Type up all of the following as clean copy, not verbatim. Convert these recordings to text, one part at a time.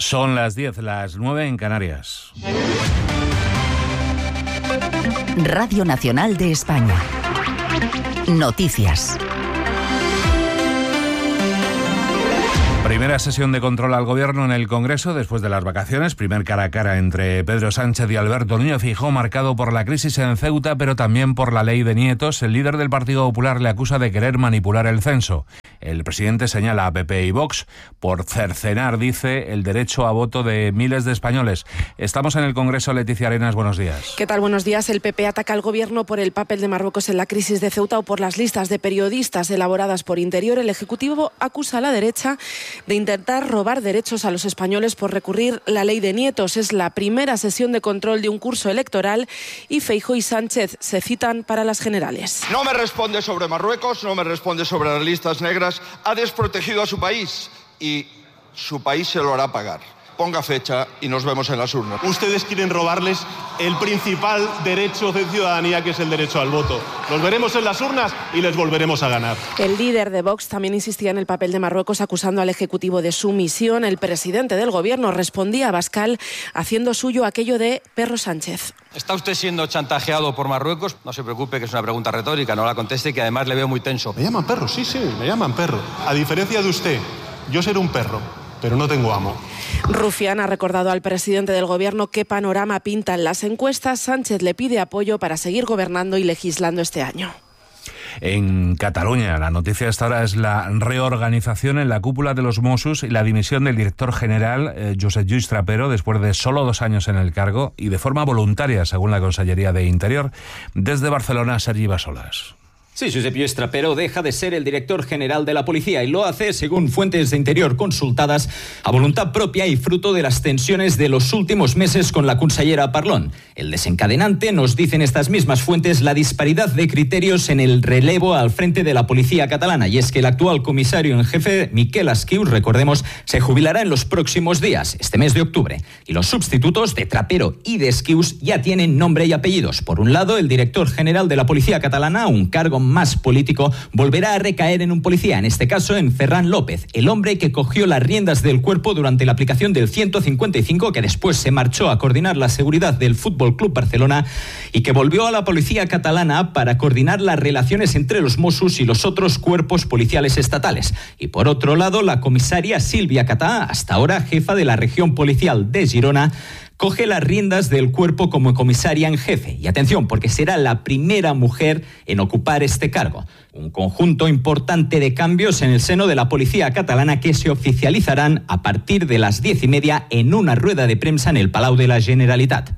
Son las 10, las 9 en Canarias. Radio Nacional de España. Noticias. Primera sesión de control al Gobierno en el Congreso después de las vacaciones. Primer cara a cara entre Pedro Sánchez y Alberto Núñez Feijóo, marcado por la crisis en Ceuta, pero también por la ley de nietos. El líder del Partido Popular le acusa de querer manipular el censo. El presidente señala a PP y Vox por cercenar, dice, el derecho a voto de miles de españoles. Estamos en el Congreso. Leticia Arenas, buenos días. ¿Qué tal? Buenos días. El PP ataca al Gobierno por el papel de Marruecos en la crisis de Ceuta o por las listas de periodistas elaboradas por Interior. El Ejecutivo acusa a la derecha de intentar robar derechos a los españoles por recurrir la ley de nietos. Es la primera sesión de control de un curso electoral y Feijóo y Sánchez se citan para las generales. No me responde sobre Marruecos, no me responde sobre las listas negras. Ha desprotegido a su país y su país se lo hará pagar. Ponga fecha y nos vemos en las urnas. Ustedes quieren robarles el principal derecho de ciudadanía, que es el derecho al voto. Los veremos en las urnas y les volveremos a ganar. El líder de Vox también insistía en el papel de Marruecos, acusando al Ejecutivo de sumisión. El presidente del Gobierno respondía a Abascal haciendo suyo aquello de Perro Sánchez. ¿Está usted siendo chantajeado por Marruecos? No se preocupe, que es una pregunta retórica, no la conteste, que además le veo muy tenso. Me llaman perro, sí, me llaman perro. A diferencia de usted, yo seré un perro, pero no tengo amo. Rufián ha recordado al presidente del Gobierno qué panorama pintan las encuestas. Sánchez le pide apoyo para seguir gobernando y legislando este año. En Cataluña, la noticia hasta ahora es la reorganización en la cúpula de los Mossos y la dimisión del director general, Josep Lluís Trapero, después de solo 2 años en el cargo y de forma voluntaria, según la Consellería de Interior. Desde Barcelona, Sergi Bassolas. Sí, Josep Lluís Trapero deja de ser el director general de la policía y lo hace, según fuentes de Interior consultadas, a voluntad propia y fruto de las tensiones de los últimos meses con la consellera Parlon. El desencadenante, nos dicen estas mismas fuentes, la disparidad de criterios en el relevo al frente de la policía catalana. Y es que el actual comisario en jefe, Miquel Asquius, recordemos, se jubilará en los próximos días, este mes de octubre. Y los sustitutos de Trapero y de Asquius ya tienen nombre y apellidos. Por un lado, el director general de la policía catalana, un cargo más político, volverá a recaer en un policía, en este caso en Ferran López, el hombre que cogió las riendas del cuerpo durante la aplicación del 155, que después se marchó a coordinar la seguridad del Fútbol Club Barcelona y que volvió a la policía catalana para coordinar las relaciones entre los Mossos y los otros cuerpos policiales estatales. Y por otro lado, la comisaria Sílvia Catà, hasta ahora jefa de la región policial de Girona, coge las riendas del cuerpo como comisaria en jefe. Y atención, porque será la primera mujer en ocupar este cargo. Un conjunto importante de cambios en el seno de la policía catalana que se oficializarán a partir de las 10:30 en una rueda de prensa en el Palau de la Generalitat.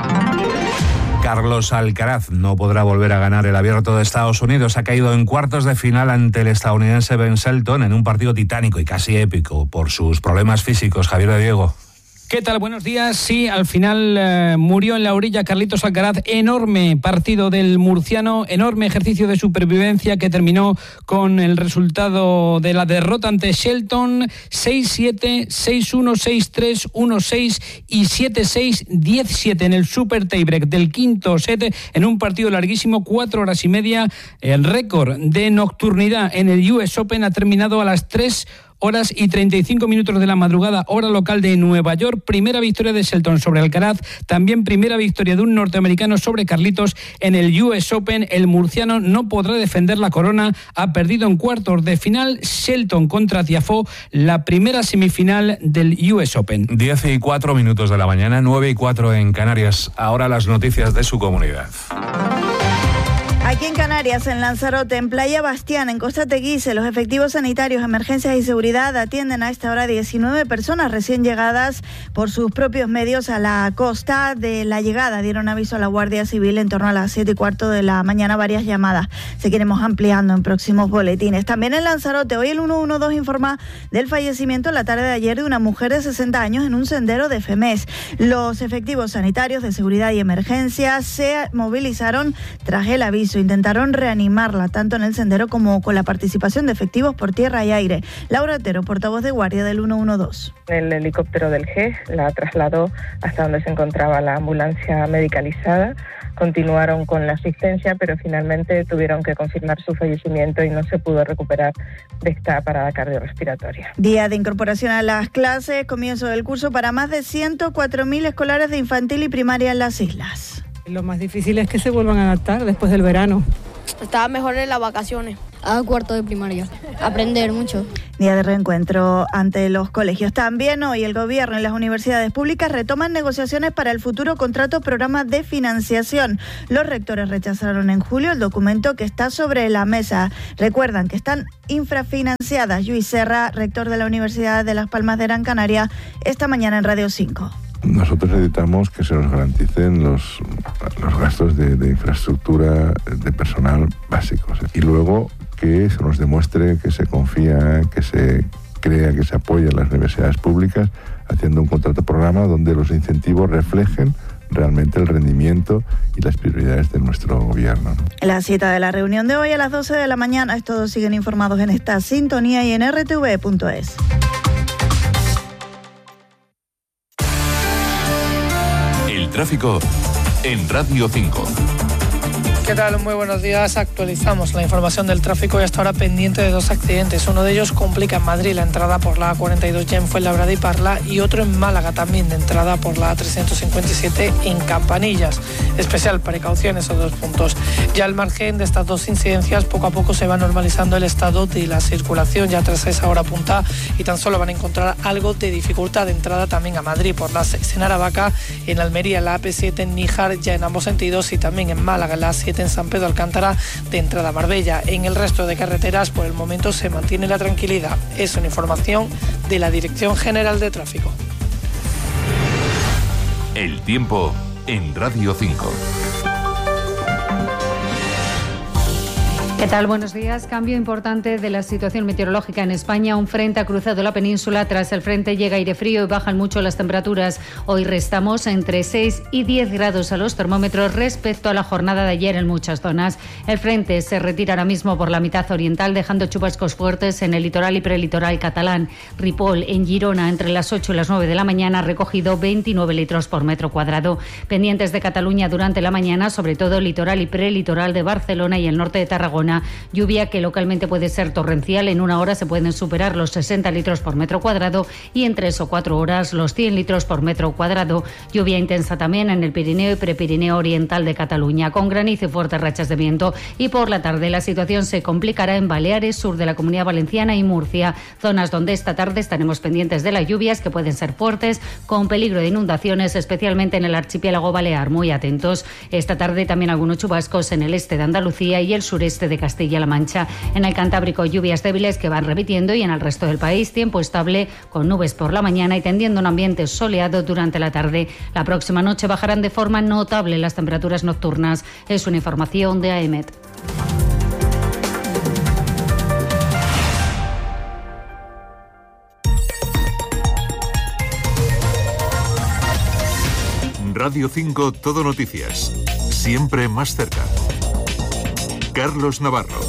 Carlos Alcaraz no podrá volver a ganar el Abierto de Estados Unidos. Ha caído en cuartos de final ante el estadounidense Ben Shelton en un partido titánico y casi épico por sus problemas físicos. Javier de Diego. ¿Qué tal? Buenos días. Sí, al final murió en la orilla Carlitos Alcaraz. Enorme partido del murciano, enorme ejercicio de supervivencia que terminó con el resultado de la derrota ante Shelton. 6-7, 6-1, 6-3, 1-6 y 7-6, 10-7 en el super tiebreak del quinto set en un partido larguísimo, 4 horas y media. El récord de nocturnidad en el US Open ha terminado a las 3 horas y 35 minutos de la madrugada, hora local de Nueva York. Primera victoria de Shelton sobre Alcaraz, también primera victoria de un norteamericano sobre Carlitos en el US Open. El murciano no podrá defender la corona, ha perdido en cuartos de final. Shelton contra Tiafoe, la primera semifinal del US Open. 10:04 de la mañana, 9:04 en Canarias. Ahora las noticias de su comunidad. Aquí en Canarias, en Lanzarote, en Playa Bastián, en Costa Teguise, los efectivos sanitarios, emergencias y seguridad atienden a esta hora 19 personas recién llegadas por sus propios medios a la costa. De la llegada dieron aviso a la Guardia Civil en torno a las 7:15 de la mañana, varias llamadas. Seguiremos ampliando en próximos boletines. También en Lanzarote, hoy el 112 informa del fallecimiento en la tarde de ayer de una mujer de 60 años en un sendero de Femés. Los efectivos sanitarios de seguridad y emergencias se movilizaron tras el aviso. Intentaron reanimarla tanto en el sendero como con la participación de efectivos por tierra y aire. Laura Otero, portavoz de guardia del 112. El helicóptero del GES la trasladó hasta donde se encontraba la ambulancia medicalizada, continuaron con la asistencia, pero finalmente tuvieron que confirmar su fallecimiento y no se pudo recuperar de esta parada cardiorrespiratoria. Día de incorporación a las clases, comienzo del curso para más de 104.000 escolares de infantil y primaria en las islas. Lo más difícil es que se vuelvan a adaptar después del verano. Estaba mejor en las vacaciones. A cuarto de primaria. Aprender mucho. Día de reencuentro ante los colegios. También hoy el gobierno y las universidades públicas retoman negociaciones para el futuro contrato programa de financiación. Los rectores rechazaron en julio el documento que está sobre la mesa. Recuerdan que están infrafinanciadas. Lluís Serra, rector de la Universidad de Las Palmas de Gran Canaria, esta mañana en Radio 5. Nosotros necesitamos que se nos garanticen los gastos de infraestructura, de personal básicos. Y luego que se nos demuestre que se confía, que se crea, que se apoya a las universidades públicas, haciendo un contrato programa donde los incentivos reflejen realmente el rendimiento y las prioridades de nuestro gobierno. La cita de la reunión de hoy a las 12 de la mañana. Todos siguen informados en esta sintonía y en rtv.es. El tráfico en Radio 5. ¿Qué tal? Muy buenos días. Actualizamos la información del tráfico y hasta ahora pendiente de 2 accidentes. Uno de ellos complica en Madrid la entrada por la A42 ya en Fuenlabrada y Parla, y otro en Málaga también de entrada por la A357 en Campanillas. Especial precaución en esos 2 puntos. Ya al margen de estas 2 incidencias, poco a poco se va normalizando el estado de la circulación ya tras esa hora punta, y tan solo van a encontrar algo de dificultad de entrada también a Madrid por la 6 en Aravaca, en Almería la AP7 en Níjar ya en ambos sentidos, y también en Málaga la A7 en San Pedro Alcántara de entrada a Marbella. En el resto de carreteras por el momento se mantiene la tranquilidad. Es una información de la Dirección General de Tráfico. El tiempo en Radio 5. ¿Qué tal? Buenos días. Cambio importante de la situación meteorológica en España. Un frente ha cruzado la península. Tras el frente llega aire frío y bajan mucho las temperaturas. Hoy restamos entre 6 y 10 grados a los termómetros respecto a la jornada de ayer en muchas zonas. El frente se retira ahora mismo por la mitad oriental, dejando chubascos fuertes en el litoral y prelitoral catalán. Ripoll, en Girona, entre las 8 y las 9 de la mañana, ha recogido 29 litros por metro cuadrado. Pendientes de Cataluña durante la mañana, sobre todo el litoral y prelitoral de Barcelona y el norte de Tarragona. Lluvia que localmente puede ser torrencial. En una hora se pueden superar los 60 litros por metro cuadrado y en 3 o 4 horas los 100 litros por metro cuadrado. Lluvia intensa también en el Pirineo y Prepirineo oriental de Cataluña, con granizo y fuertes rachas de viento. Y por la tarde la situación se complicará en Baleares, sur de la Comunidad Valenciana y Murcia, zonas donde esta tarde estaremos pendientes de las lluvias que pueden ser fuertes, con peligro de inundaciones, especialmente en el archipiélago balear. Muy atentos. Esta tarde también algunos chubascos en el este de Andalucía y el sureste de Castilla-La Mancha. En el Cantábrico lluvias débiles que van repitiendo, y en el resto del país tiempo estable con nubes por la mañana y tendiendo a un ambiente soleado durante la tarde. La próxima noche bajarán de forma notable las temperaturas nocturnas. Es una información de AEMET. Radio 5 Todo Noticias. Siempre más cerca. Carlos Navarro.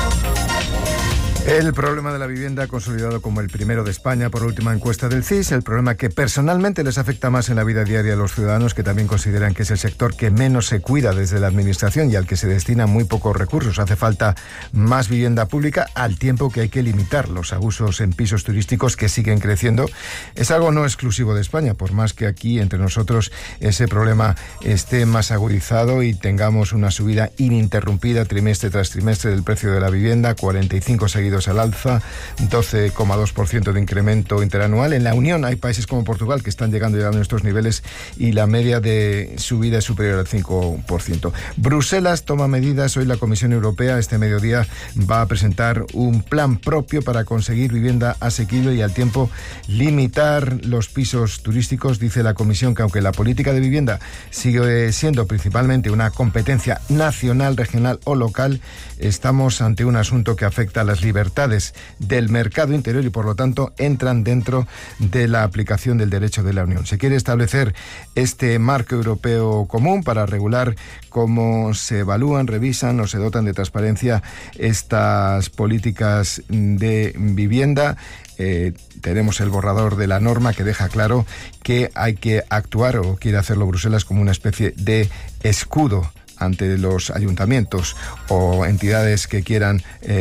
El problema de la vivienda, consolidado como el primero de España por la última encuesta del CIS, el problema que personalmente les afecta más en la vida diaria a los ciudadanos, que también consideran que es el sector que menos se cuida desde la administración y al que se destinan muy pocos recursos. Hace falta más vivienda pública, al tiempo que hay que limitar los abusos en pisos turísticos que siguen creciendo. Es algo no exclusivo de España, por más que aquí entre nosotros ese problema esté más agudizado y tengamos una subida ininterrumpida trimestre tras trimestre del precio de la vivienda, 45 seguidos al alza, 12,2% de incremento interanual. En la Unión hay países como Portugal que están llegando a estos niveles y la media de subida es superior al 5%. Bruselas toma medidas. Hoy la Comisión Europea, este mediodía, va a presentar un plan propio para conseguir vivienda asequible y al tiempo limitar los pisos turísticos. Dice la Comisión que aunque la política de vivienda sigue siendo principalmente una competencia nacional, regional o local, estamos ante un asunto que afecta a las libertades del mercado interior y por lo tanto entran dentro de la aplicación del derecho de la Unión. Se quiere establecer este marco europeo común para regular cómo se evalúan, revisan o se dotan de transparencia estas políticas de vivienda. Tenemos el borrador de la norma que deja claro que hay que actuar, o quiere hacerlo Bruselas, como una especie de escudo ante los ayuntamientos o entidades que quieran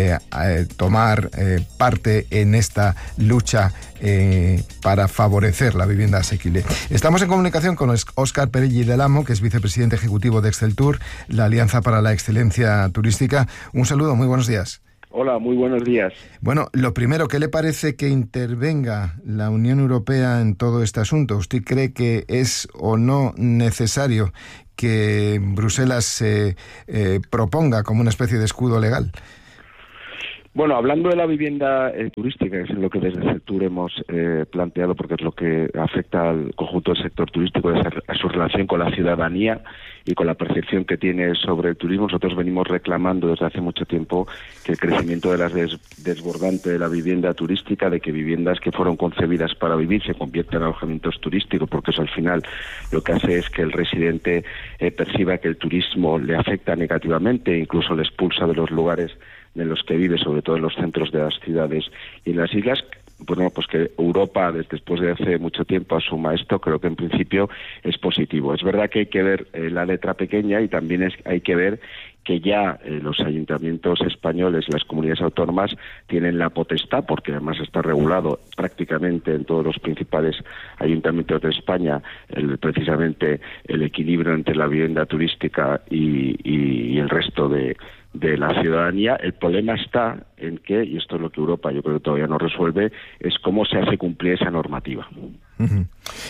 tomar parte en esta lucha para favorecer la vivienda asequible. Estamos en comunicación con Óscar Perelli del Amo, que es vicepresidente ejecutivo de Exceltur, la Alianza para la Excelencia Turística. Un saludo, muy buenos días. Hola, muy buenos días. Bueno, lo primero, ¿qué le parece que intervenga la Unión Europea en todo este asunto? ¿Usted cree que es o no necesario que Bruselas se proponga como una especie de escudo legal? Bueno, hablando de la vivienda turística, que es lo que desde Exceltur hemos planteado, porque es lo que afecta al conjunto del sector turístico, a su relación con la ciudadanía y con la percepción que tiene sobre el turismo, nosotros venimos reclamando desde hace mucho tiempo que el crecimiento de las desbordante de la vivienda turística, de que viviendas que fueron concebidas para vivir se conviertan en alojamientos turísticos, porque eso al final lo que hace es que el residente perciba que el turismo le afecta negativamente, incluso le expulsa de los lugares en los que vive, sobre todo en los centros de las ciudades y en las islas. Bueno, pues que Europa, después de hace mucho tiempo, asuma esto, creo que en principio es positivo. Es verdad que hay que ver la letra pequeña y también hay que ver que ya los ayuntamientos españoles, las comunidades autónomas, tienen la potestad, porque además está regulado prácticamente en todos los principales ayuntamientos de España, precisamente el equilibrio entre la vivienda turística y el resto de la ciudadanía. El problema está en que, y esto es lo que Europa yo creo que todavía no resuelve, es cómo se hace cumplir esa normativa. Uh-huh.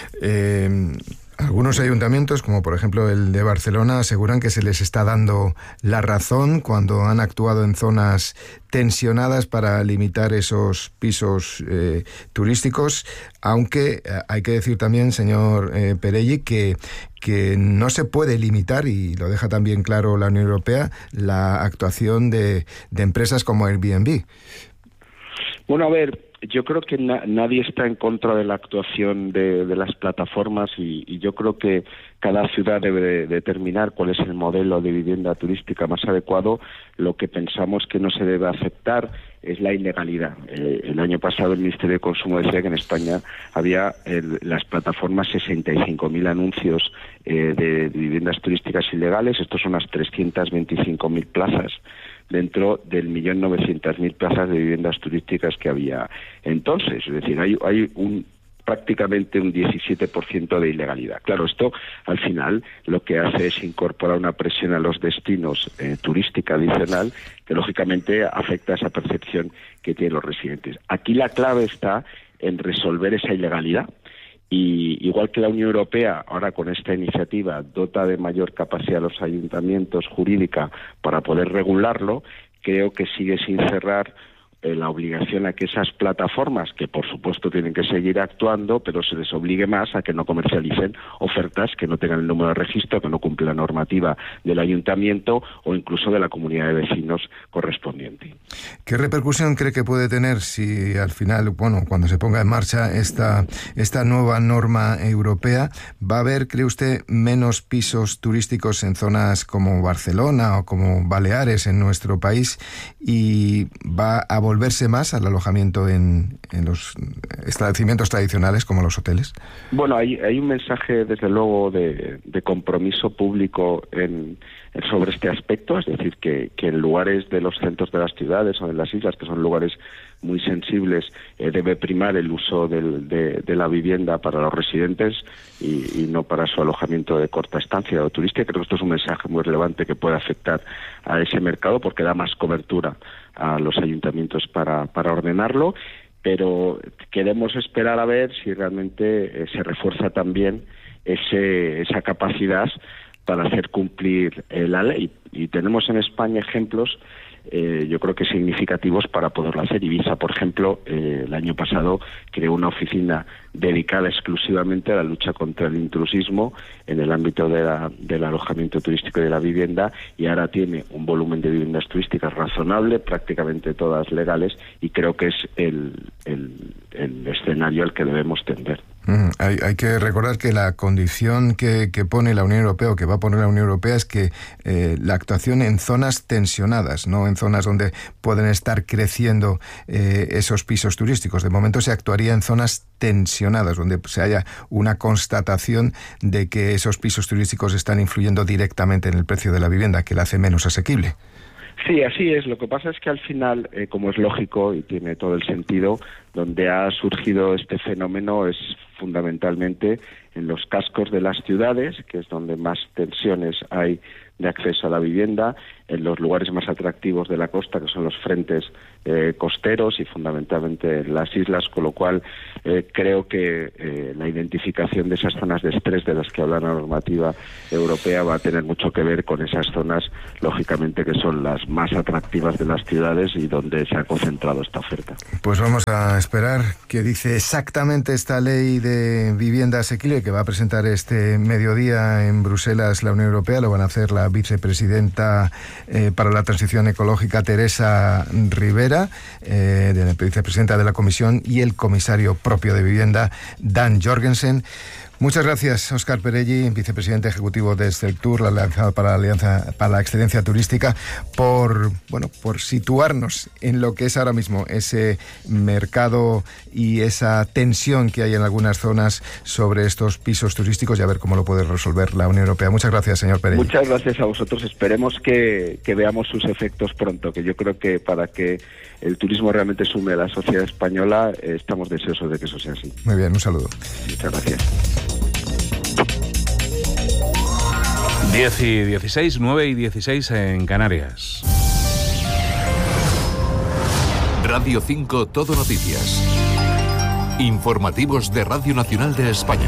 Algunos ayuntamientos, como por ejemplo el de Barcelona, aseguran que se les está dando la razón cuando han actuado en zonas tensionadas para limitar esos pisos turísticos, aunque hay que decir también, señor Perelli, que no se puede limitar, y lo deja también claro la Unión Europea, la actuación de empresas como Airbnb. Bueno, a ver, yo creo que nadie está en contra de la actuación de las plataformas y yo creo que cada ciudad debe determinar cuál es el modelo de vivienda turística más adecuado. Lo que pensamos que no se debe aceptar es la ilegalidad. El año pasado el Ministerio de Consumo decía que en España había las plataformas 65.000 anuncios de viviendas turísticas ilegales. Estos son unas 325.000 plazas dentro del 1.900.000 plazas de viviendas turísticas que había entonces. Es decir, hay prácticamente un 17% de ilegalidad. Claro, esto al final lo que hace es incorporar una presión a los destinos turística adicional que lógicamente afecta a esa percepción que tienen los residentes. Aquí la clave está en resolver esa ilegalidad. Y igual que la Unión Europea ahora con esta iniciativa dota de mayor capacidad a los ayuntamientos jurídica para poder regularlo, creo que sigue sin cerrar la obligación a que esas plataformas, que por supuesto tienen que seguir actuando, pero se les obligue más a que no comercialicen ofertas que no tengan el número de registro, que no cumplan la normativa del ayuntamiento o incluso de la comunidad de vecinos correspondiente. ¿Qué repercusión cree que puede tener si al final, cuando se ponga en marcha esta nueva norma europea, va a haber, cree usted, menos pisos turísticos en zonas como Barcelona o como Baleares en nuestro país y va a volverse más al alojamiento en los establecimientos tradicionales como los hoteles? Bueno, hay un mensaje desde luego de compromiso público sobre este aspecto, es decir, que en lugares de los centros de las ciudades o en las islas, que son lugares muy sensibles, debe primar el uso de la vivienda para los residentes y no para su alojamiento de corta estancia o turística. Creo que esto es un mensaje muy relevante que puede afectar a ese mercado porque da más cobertura a los ayuntamientos para ordenarlo, pero queremos esperar a ver si realmente se refuerza también esa capacidad para hacer cumplir la ley. Y tenemos en España ejemplos yo creo que significativos para poderlo hacer. Ibiza, por ejemplo, el año pasado creó una oficina dedicada exclusivamente a la lucha contra el intrusismo en el ámbito del alojamiento turístico y de la vivienda, y ahora tiene un volumen de viviendas turísticas razonable, prácticamente todas legales, y creo que es el el escenario al que debemos tender. Hay que recordar que la condición que pone la Unión Europea, o que va a poner la Unión Europea, es que la actuación en zonas tensionadas, no en zonas donde pueden estar creciendo esos pisos turísticos. De momento se actuaría en zonas tensionadas, donde se haya una constatación de que esos pisos turísticos están influyendo directamente en el precio de la vivienda, que la hace menos asequible. Sí, así es. Lo que pasa es que al final, como es lógico y tiene todo el sentido, donde ha surgido este fenómeno es fundamentalmente en los cascos de las ciudades, que es donde más tensiones hay de acceso a la vivienda, en los lugares más atractivos de la costa, que son los frentes costeros y fundamentalmente en las islas, con lo cual creo que la identificación de esas zonas de estrés de las que habla la normativa europea va a tener mucho que ver con esas zonas, lógicamente, que son las más atractivas de las ciudades y donde se ha concentrado esta oferta. Pues vamos a esperar qué dice exactamente esta ley de vivienda asequible que va a presentar este mediodía en Bruselas la Unión Europea. Lo van a hacer la vicepresidenta para la transición ecológica, Teresa Rivera, vicepresidenta de la Comisión, y el comisario propio de vivienda, Dan Jorgensen. Muchas gracias, Óscar Perelli, vicepresidente ejecutivo de Celtur, la Alianza para la Excelencia Turística, por situarnos en lo que es ahora mismo ese mercado y esa tensión que hay en algunas zonas sobre estos pisos turísticos, y a ver cómo lo puede resolver la Unión Europea. Muchas gracias, señor Perelli. Muchas gracias a vosotros. Esperemos que veamos sus efectos pronto, que yo creo que para que el turismo realmente sume a la sociedad española, estamos deseosos de que eso sea así. Muy bien, un saludo. Muchas gracias. 10 y 16, 9 y 16 en Canarias. Radio 5 Todo Noticias. Informativos de Radio Nacional de España.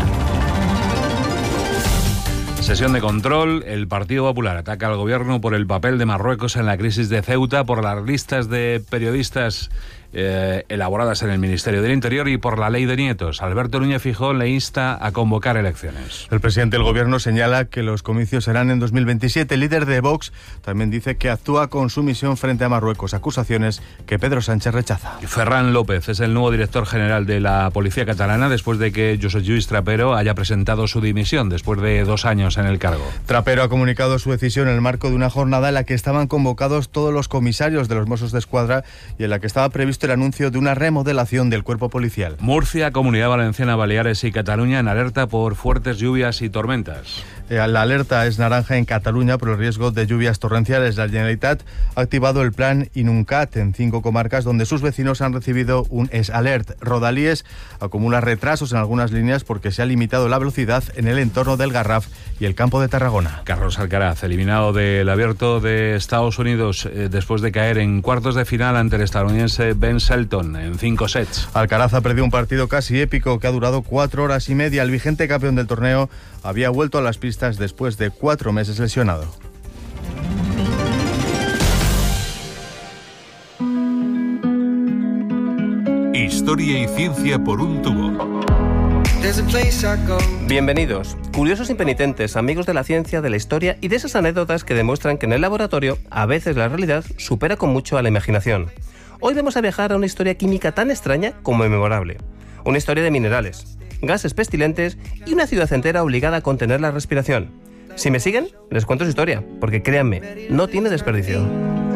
Sesión de control. El Partido Popular ataca al gobierno por el papel de Marruecos en la crisis de Ceuta, por las listas de periodistas elaboradas en el Ministerio del Interior y por la ley de nietos. Alberto Núñez Feijóo le insta a convocar elecciones. El presidente del gobierno señala que los comicios serán en 2027. El líder de Vox también dice que actúa con sumisión frente a Marruecos, acusaciones que Pedro Sánchez rechaza. Ferran López es el nuevo director general de la Policía Catalana después de que Josep Lluís Trapero haya presentado su dimisión después de 2 años en el cargo. Trapero ha comunicado su decisión en el marco de una jornada en la que estaban convocados todos los comisarios de los Mossos d'Esquadra y en la que estaba previsto el anuncio de una remodelación del cuerpo policial. Murcia, Comunidad Valenciana, Baleares y Cataluña en alerta por fuertes lluvias y tormentas. La alerta es naranja en Cataluña por el riesgo de lluvias torrenciales. La Generalitat ha activado el plan Inuncat en 5 comarcas donde sus vecinos han recibido un Es-Alert. Rodalies acumula retrasos en algunas líneas porque se ha limitado la velocidad en el entorno del Garraf y el Campo de Tarragona. Carlos Alcaraz, eliminado del Abierto de Estados Unidos después de caer en cuartos de final ante el estadounidense Ben Shelton en 5 sets. Alcaraz ha perdido un partido casi épico que ha durado 4 horas y media. El vigente campeón del torneo había vuelto a las pistas después de 4 meses lesionado. Historia y ciencia por un tubo. Bienvenidos, curiosos impenitentes, amigos de la ciencia, de la historia y de esas anécdotas que demuestran que en el laboratorio a veces la realidad supera con mucho a la imaginación. Hoy vamos a viajar a una historia química tan extraña como memorable. Una historia de minerales, gases pestilentes y una ciudad entera obligada a contener la respiración. Si me siguen, les cuento su historia, porque créanme, no tiene desperdicio.